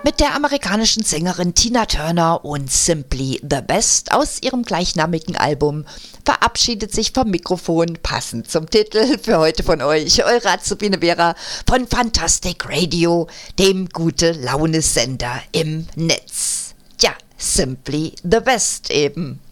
Mit der amerikanischen Sängerin Tina Turner und Simply the Best aus ihrem gleichnamigen Album verabschiedet sich vom Mikrofon, passend zum Titel, für heute von euch, eure Azubine Vera von Fantastic Radio, dem Gute-Laune-Sender im Netz. Ja, Simply the Best eben.